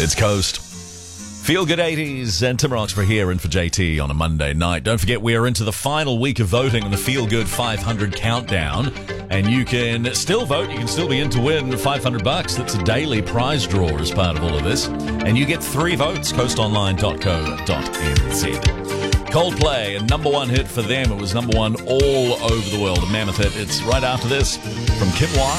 It's Coast. Feel Good 80s and Tim Roxburgh here in for JT on a Monday night. Don't forget we are into the final week of voting on the Feel Good 500 countdown. And you can still vote. You can still be in to win $500. That's a daily prize draw as part of all of this. And you get 3 votes, coastonline.co.nz. Coldplay, a number one hit for them. It was number one all over the world, a mammoth hit. It's right after this from Kim Wilde.